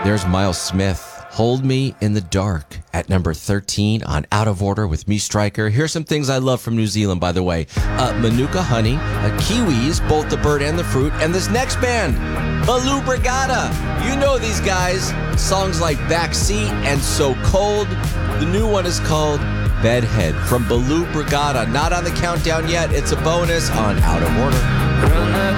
There's Miles Smith, Hold Me in the Dark, at number 13 on Out of Order with me, Stryker. Here's some things I love from New Zealand, by the way. Manuka Honey, Kiwis, both the bird and the fruit, and this next band, Baloo Brigada. You know these guys. Songs like Backseat and So Cold. The new one is called Bedhead from Baloo Brigada. Not on the countdown yet. It's a bonus on Out of Order.